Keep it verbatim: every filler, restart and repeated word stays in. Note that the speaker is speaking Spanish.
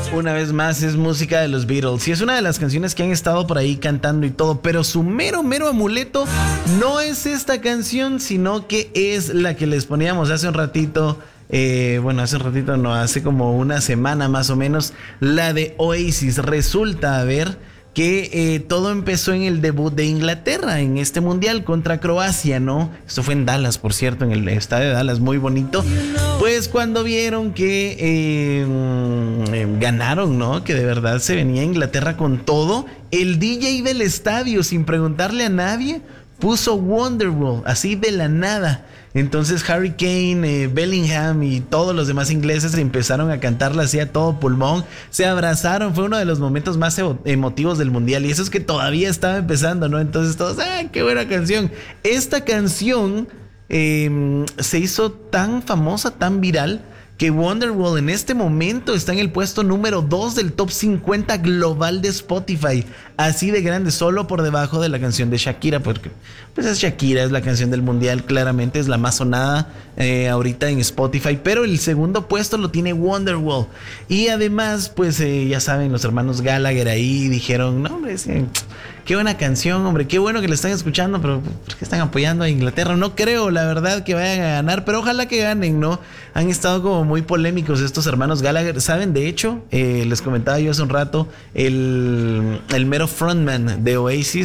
Una vez más es música de los Beatles y es una de las canciones que han estado por ahí cantando y todo, pero su mero mero amuleto no es esta canción, sino que es la que les poníamos hace un ratito. Eh, bueno, hace un ratito no, hace como una semana más o menos, la de Oasis. Resulta, a ver, que eh, todo empezó en el debut de Inglaterra en este mundial contra Croacia, ¿no? Esto fue en Dallas, por cierto, en el estadio de Dallas, muy bonito. Pues cuando vieron que eh, eh, ganaron, ¿no? Que de verdad se venía Inglaterra con todo, el D J del estadio, sin preguntarle a nadie, puso Wonderwall, así de la nada. Entonces Harry Kane, eh, Bellingham y todos los demás ingleses empezaron a cantarla así a todo pulmón, se abrazaron, fue uno de los momentos más emotivos del mundial, y eso es que todavía estaba empezando, ¿no? Entonces todos, ¡ah, qué buena canción! Esta canción eh, se hizo tan famosa, tan viral, que Wonderwall en este momento está en el puesto número dos del top cincuenta global de Spotify. Así de grande, solo por debajo de la canción de Shakira, porque pues es Shakira, es la canción del mundial, claramente es la más sonada eh, ahorita en Spotify, pero el segundo puesto lo tiene Wonderwall. Y además, pues eh, ya saben, los hermanos Gallagher ahí dijeron, no hombre, sí, qué buena canción, hombre, qué bueno que le están escuchando, pero ¿por qué están apoyando a Inglaterra? No creo, la verdad, que vayan a ganar, pero ojalá que ganen, ¿no? Han estado como muy polémicos estos hermanos Gallagher, ¿saben? De hecho, eh, les comentaba yo hace un rato, el, el mero frontman de Oasis